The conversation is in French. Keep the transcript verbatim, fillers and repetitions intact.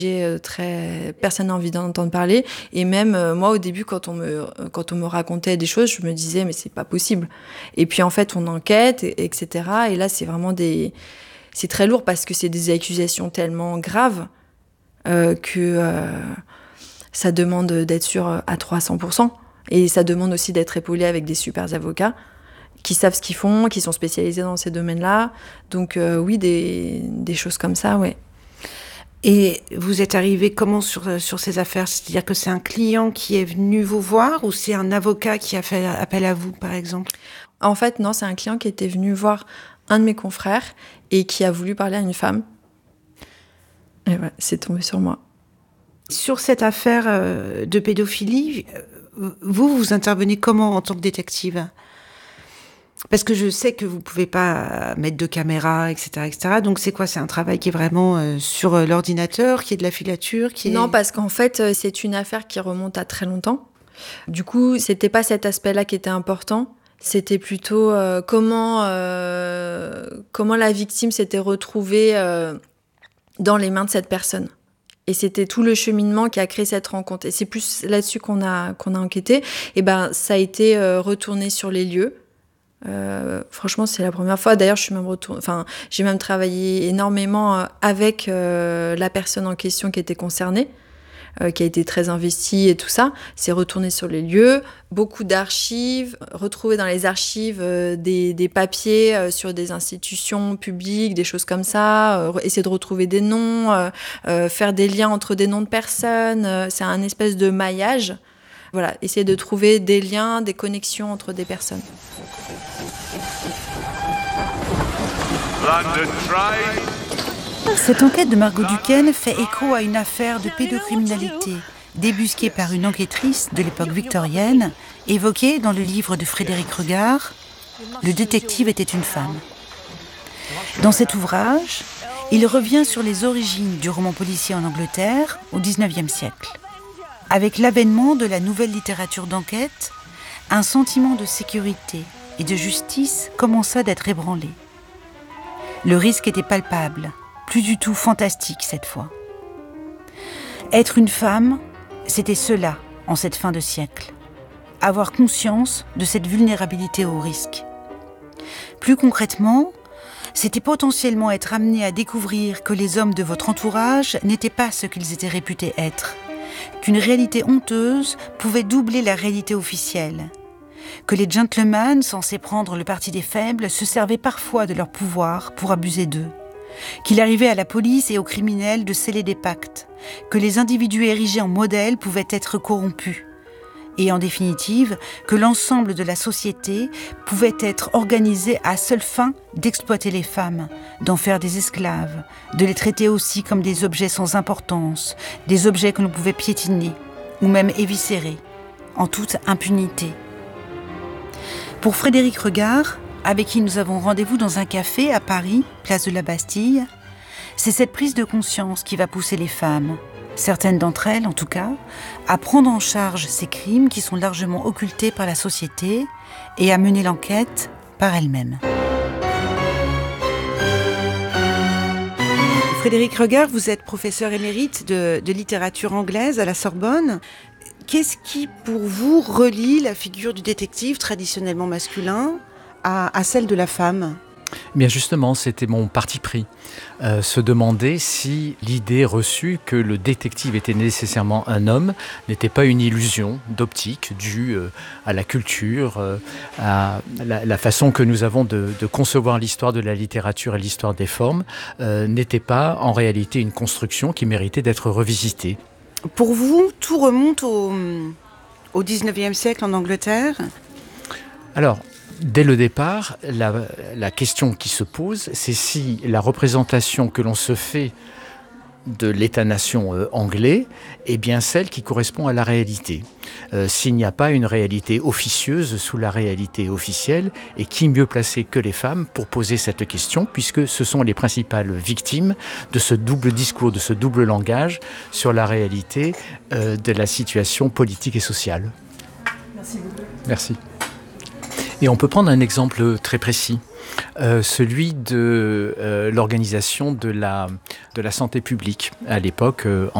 J'ai euh, très... Personne n'a envie d'en entendre parler. Et même euh, moi, au début, quand on, me... quand on me racontait des choses, je me disais, mais c'est pas possible. Et puis en fait, on enquête, et... etc. Et là, c'est vraiment des... C'est très lourd parce que c'est des accusations tellement graves euh, que euh, ça demande d'être sûr à trois cents pour cent. Et ça demande aussi d'être épaulé avec des super avocats qui savent ce qu'ils font, qui sont spécialisés dans ces domaines-là. Donc euh, oui, des... des choses comme ça, ouais. Et vous êtes arrivé comment sur, sur ces affaires ? C'est-à-dire que c'est un client qui est venu vous voir ou c'est un avocat qui a fait appel à vous, par exemple ? En fait, non, c'est un client qui était venu voir un de mes confrères et qui a voulu parler à une femme. Et ouais, c'est tombé sur moi. Sur cette affaire euh, de pédophilie, vous, vous intervenez comment en tant que détective ? Parce que je sais que vous pouvez pas mettre de caméra, et cetera, et cetera. Donc c'est quoi ? C'est un travail qui est vraiment euh, sur euh, l'ordinateur, qui est de la filature, qui est... Non, parce qu'en fait, c'est une affaire qui remonte à très longtemps. Du coup, c'était pas cet aspect-là qui était important. C'était plutôt euh, comment euh, comment la victime s'était retrouvée euh, dans les mains de cette personne. Et c'était tout le cheminement qui a créé cette rencontre. Et c'est plus là-dessus qu'on a qu'on a enquêté. Et ben, ça a été euh, retourné sur les lieux. Euh, franchement, c'est la première fois. D'ailleurs, je suis même retournée. Enfin, j'ai même travaillé énormément avec euh, la personne en question qui était concernée, euh, qui a été très investie et tout ça. C'est retourné sur les lieux, beaucoup d'archives, retrouver dans les archives euh, des, des papiers euh, sur des institutions publiques, des choses comme ça. Euh, essayer de retrouver des noms, euh, euh, faire des liens entre des noms de personnes. Euh, c'est un espèce de maillage. Voilà, essayer de trouver des liens, des connexions entre des personnes. Cette enquête de Margot Duquesne fait écho à une affaire de pédocriminalité débusquée par une enquêtrice de l'époque victorienne, évoquée dans le livre de Frédéric Regard, « Le détective était une femme ». Dans cet ouvrage, il revient sur les origines du roman policier en Angleterre au dix-neuvième siècle. Avec l'avènement de la nouvelle littérature d'enquête, un sentiment de sécurité et de justice commença d'être ébranlé. Le risque était palpable, plus du tout fantastique cette fois. Être une femme, c'était cela en cette fin de siècle. Avoir conscience de cette vulnérabilité au risque. Plus concrètement, c'était potentiellement être amené à découvrir que les hommes de votre entourage n'étaient pas ce qu'ils étaient réputés être, qu'une réalité honteuse pouvait doubler la réalité officielle, que les gentlemen censés prendre le parti des faibles se servaient parfois de leur pouvoir pour abuser d'eux, qu'il arrivait à la police et aux criminels de sceller des pactes, que les individus érigés en modèles pouvaient être corrompus, et en définitive, que l'ensemble de la société pouvait être organisé à seule fin d'exploiter les femmes, d'en faire des esclaves, de les traiter aussi comme des objets sans importance, des objets que l'on pouvait piétiner, ou même éviscérer, en toute impunité. Pour Frédéric Regard, avec qui nous avons rendez-vous dans un café à Paris, place de la Bastille, c'est cette prise de conscience qui va pousser les femmes, certaines d'entre elles en tout cas, à prendre en charge ces crimes qui sont largement occultés par la société et à mener l'enquête par elles-mêmes. Frédéric Regard, vous êtes professeur émérite de, de littérature anglaise à la Sorbonne. Qu'est-ce qui, pour vous, relie la figure du détective traditionnellement masculin à, à celle de la femme ? Bien justement, c'était mon parti pris. Euh, se demander si l'idée reçue que le détective était nécessairement un homme n'était pas une illusion d'optique due euh, à la culture, euh, à la, la façon que nous avons de, de concevoir l'histoire de la littérature et l'histoire des formes, euh, n'était pas en réalité une construction qui méritait d'être revisitée. Pour vous, tout remonte au, au dix-neuvième siècle en Angleterre ? Alors, dès le départ, la, la question qui se pose, c'est si la représentation que l'on se fait de l'État-nation euh, anglais est bien celle qui correspond à la réalité. Euh, s'il n'y a pas une réalité officieuse sous la réalité officielle, et qui mieux placé que les femmes pour poser cette question, puisque ce sont les principales victimes de ce double discours, de ce double langage sur la réalité euh, de la situation politique et sociale. Merci beaucoup. Merci. Et on peut prendre un exemple très précis, euh, celui de euh, l'organisation de la, de la santé publique à l'époque euh,